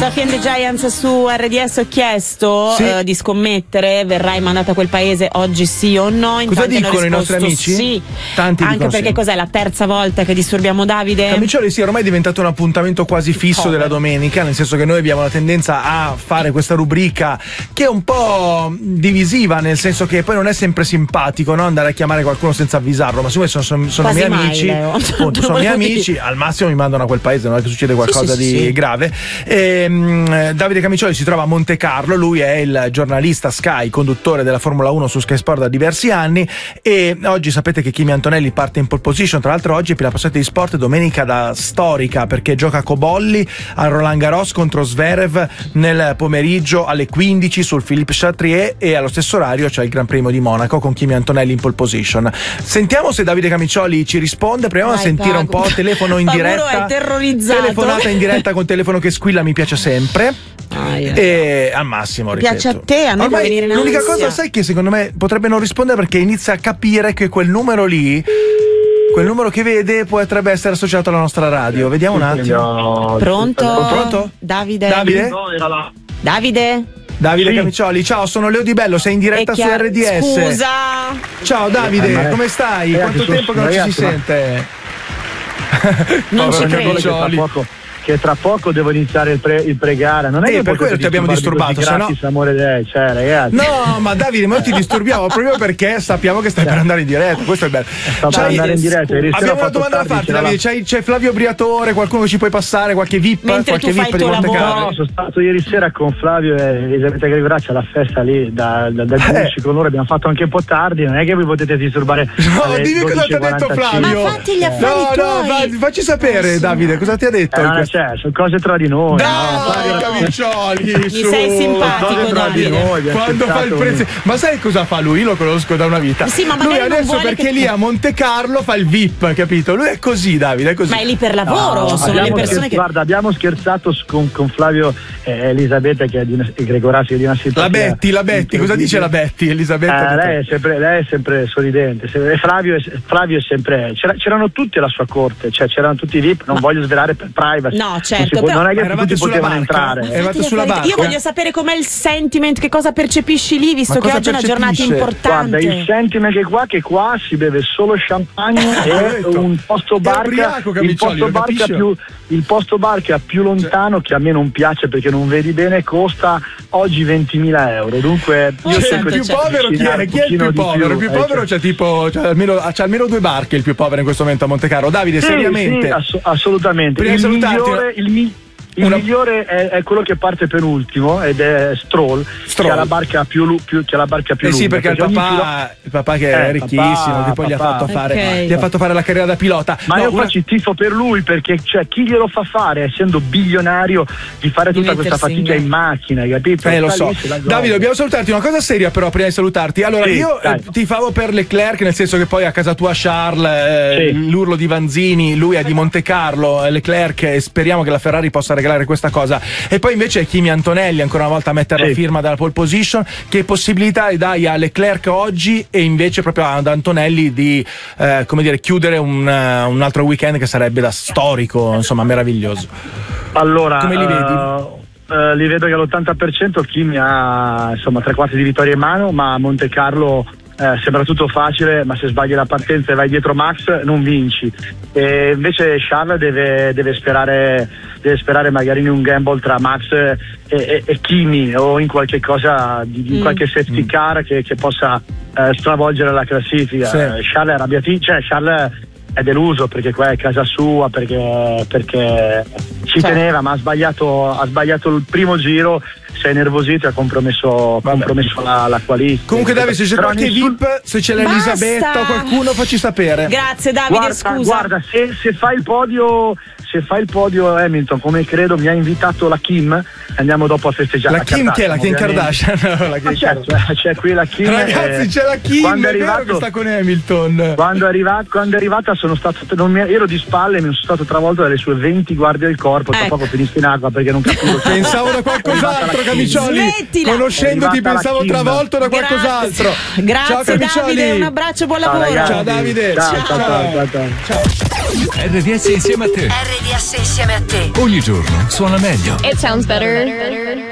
Sophie and the Giants su RDS. Ho chiesto di scommettere, verrai mandata a quel paese oggi sì o no? In cosa dicono i nostri amici? Sì, tanti anche perché sì. Cos'è la terza volta che disturbiamo Davide? Camicioli, sì, ormai è diventato un appuntamento quasi fisso della domenica, nel senso che noi abbiamo la tendenza a fare questa rubrica che è un po' divisiva, nel senso che poi non è sempre simpatico, no? Andare a chiamare qualcuno senza avvisarlo, ma siccome sono miei amici, appunto, sono miei amici, al massimo mi mandano a quel paese, non è che succede qualcosa di grave. Davide Camicioli si trova a Monte Carlo, lui è il giornalista Sky, conduttore della Formula 1 su Sky Sport da diversi anni, e oggi sapete che Kimi Antonelli parte in pole position. Tra l'altro oggi per la passata di sport domenica da storica, perché gioca a Cobolli al Roland Garros contro Zverev nel pomeriggio alle 15 sul Philippe Chatrier, e allo stesso orario c'è il Gran Premio di Monaco con Kimi Antonelli in pole position. Sentiamo se Davide Camicioli ci risponde. Proviamo a sentire un po'. Telefono in diretta, è terrorizzato. telefonata in diretta con telefono che squilla mi piace sempre. E al massimo, ripeto, piace a te, a noi può venire in ansia. L'unica cosa, sai che secondo me potrebbe non rispondere, perché inizia a capire che quel numero lì, quel numero che vede, potrebbe essere associato alla nostra radio. Vediamo un attimo. Pronto? Davide? Davide sì. Camicioli, ciao, sono Leo Di Bello, sei in diretta su RDS. Scusa. Ciao Davide, come stai? Quanto tempo che non ci si sente? Non ci credo. Che tra poco devo iniziare il pregare. Non è che per quello ti abbiamo disturbato, se no... amore lei, cioè, ragazzi. No, ma Davide, ma ti disturbiamo proprio perché sappiamo che stai per andare in diretta. Questo è bello. Per andare in diretta. Abbiamo una domanda da farti, Davide. C'è Flavio Briatore, qualcuno che ci puoi passare, qualche VIP? Mentre qualche tu fai VIP il tuo lavoro. No, sono stato ieri sera con Flavio e Elisabetta Gregorazzi alla festa lì da con loro. Abbiamo fatto anche un po' tardi, non è che voi potete disturbare. No, dimmi cosa ti ha detto Flavio. Ma fatti gli affari tuoi. Facci sapere, Davide, cosa ti ha detto? Sono cose tra di noi. Dai, Camicioli, mi sei simpatico, Davide. Quando fa il prezzo. Ma sai cosa fa lui? Io lo conosco da una vita. Sì, ma lui adesso perché lì a Monte Carlo fa il VIP, capito? Lui è così, Davide, è così. Ma è lì per lavoro, sono le persone che... Guarda, abbiamo scherzato con Flavio e Elisabetta, che è di Gregorazzi, che è di una situazione. La Betty, cosa dice la Betty? Elisabetta? Lei è sempre sorridente. Flavio è sempre... C'erano tutti alla sua corte, cioè c'erano tutti i VIP, non voglio svelare per privacy. No, certo. Non è che eravate tutti potevano entrare. Eravate sulla barca. Io voglio sapere com'è il sentiment, che cosa percepisci lì, visto che oggi è una giornata importante. Guarda, il sentiment che qua si beve solo champagne e un posto barca, il posto barca più lontano, che a me non piace perché non vedi bene, costa oggi 20.000 euro. Dunque io sono più povero. Chi è il più povero? Il più povero c'è almeno 2 barche, il più povero in questo momto a Monte Carlo. Davide, seriamente? Sì, assolutamente. Il migliore è quello che parte penultimo, ed è Stroll. Che ha la barca più lunga. Sì, perché il papà che è ricchissimo, che poi gli ha fatto fare la carriera da pilota. Ma io faccio il tifo per lui, perché chi glielo fa fare, essendo bilionario, di fare tutta questa fatica in macchina, capito? Lo so. Davide, dobbiamo salutarti. Una cosa seria però prima di salutarti. Allora, io tifavo per Leclerc, nel senso che poi a casa tua Charles, l'urlo di Vanzini, lui è di Monte Carlo, Leclerc, e speriamo che la Ferrari possa regalare questa cosa. E poi invece è Kimi Antonelli ancora una volta a mettere la firma dalla pole position. Che possibilità dai a Leclerc oggi, e invece proprio ad Antonelli di chiudere un altro weekend che sarebbe da storico, insomma, meraviglioso. Allora, come li vedi? Li vedo che all'80% Kimi ha insomma 3/4 di vittoria in mano, ma a Monte Carlo sembra tutto facile, ma se sbagli la partenza e vai dietro Max non vinci. E invece Charles deve sperare magari in un gamble tra Max e Kimi, o in qualche cosa in qualche safety car che possa stravolgere la classifica. Charles è arrabbiatissimo, Charles è deluso perché qua è casa sua, perché ci teneva, ma ha sbagliato il primo giro, si è nervosito e ha compromesso la qualifica. Comunque Davide, se c'è qualche VIP, se c'è l'Elisabetta o qualcuno, facci sapere. Grazie Davide, scusa. Guarda, se fai il podio Hamilton, come credo mi ha invitato la Kim, andiamo dopo a festeggiare. La Kim che è la Kim Kardashian? C'è qui la Kim. Ragazzi, c'è la Kim, quando è vero che sta con Hamilton. Quando è arrivata ero di spalle e mi sono stato travolto dalle sue 20 guardie del corpo. Tra poco finisco in acqua perché non capivo. Pensavo da qualcos'altro, Camicioli. Smettila. Conoscendoti pensavo travolto da qualcos'altro. Grazie. Ciao Davide, un abbraccio, buon lavoro. Ciao Davide. Ciao. RDS insieme a te. medias insieme a te. Ogni giorno suona meglio. It sounds better.